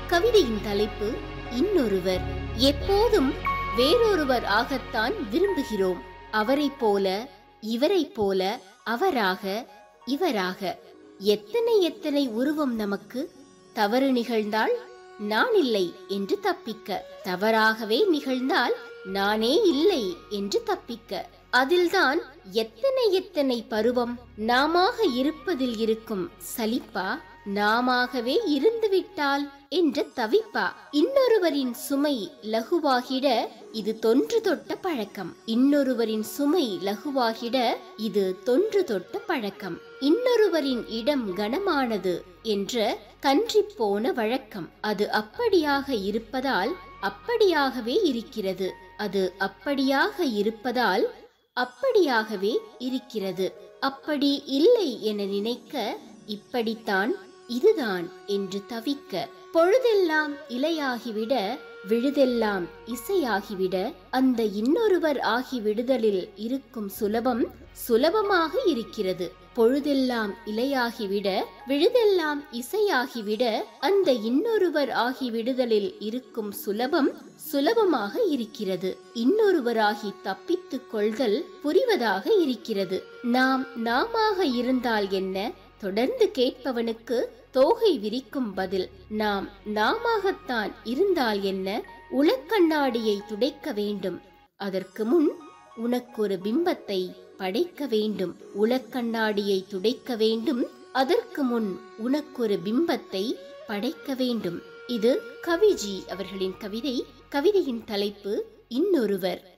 கவிதையின் தலைப்பு இன்னொருவர். எப்போதும் வேறொருவர் ஆகத்தான் விரும்புகிறோம். அவரைப் போல, இவரைப் போல, அவராக, இவராக. எத்தனை உருவம் நமக்கு. தவறு நிகழ்ந்தால் நான் இல்லை என்று தப்பிக்க, தவறாகவே நிகழ்ந்தால் நானே இல்லை என்று தப்பிக்க. அதில்தான் எத்தனை பருவம். நாமாக இருப்பதில் இருக்கும் சலிப்பா, நாமாகவே இருந்துவிட்டால் என்ற தவிப்பா. இன்னொருவரின் சுமை லகுவாகிட இது தொன்று தொட்ட பழக்கம். இன்னொருவரின் சுமை லகுவாகிட இது தொன்று தொட்ட பழக்கம். இன்னொருவரின் இடம் கனமானது என்ற கன்றி போன வழக்கம். அது அப்படியாக இருப்பதால் அப்படியாகவே இருக்கிறது. அது அப்படியாக இருப்பதால் அப்படியாகவே இருக்கிறது. அப்படி இல்லை என நினைக்க, இப்படித்தான், இதுதான் என்று தவிக்க. பொழுதெல்லாம் இலையாகிவிட, விழுதெல்லாம் இசையாகிவிட, அந்த இன்னொருவர் ஆகிவிடுதலில் இருக்கும் சுலபம் சுலபமாக இருக்கிறது. பொழுதெல்லாம் இலையாகிவிட, விழுதெல்லாம் இசையாகிவிட, அந்த இன்னொருவர் ஆகிவிடுதலில் இருக்கும் சுலபம் சுலபமாக இருக்கிறது. இன்னொருவராகி தப்பித்துக் கொள்தல் புரிவதாக இருக்கிறது. நாமாக இருந்தால் என்ன? தொடர்ந்து கேட்பவனுக்கு தோகை விரிக்கும் பதில். நாமாகத்தான் இருந்தால் என்ன? உளக்கண்ணாடியை துடைக்க வேண்டும். அதற்கு முன் உனக்கொரு பிம்பத்தை படைக்க வேண்டும். உளக்கண்ணாடியை துடைக்க வேண்டும். அதற்கு முன் உனக்கொரு பிம்பத்தை படைக்க வேண்டும். இது கவிஜி அவர்களின் கவிதை. கவிதையின் தலைப்பு இன்னொருவர்.